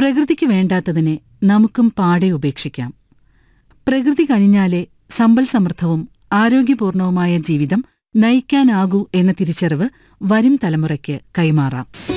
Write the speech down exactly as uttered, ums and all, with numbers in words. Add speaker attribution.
Speaker 1: പ്രകൃതിക്ക് വേണ്ടാത്തതിനെ നമുക്കും പാടെ ഉപേക്ഷിക്കാം. പ്രകൃതി കഴിഞ്ഞാലേ സമ്പൽ സമൃദ്ധവും ആരോഗ്യപൂർണവുമായ ജീവിതം നയിക്കാനാകൂ എന്ന തിരിച്ചറിവ് വരും തലമുറയ്ക്ക് കൈമാറാം.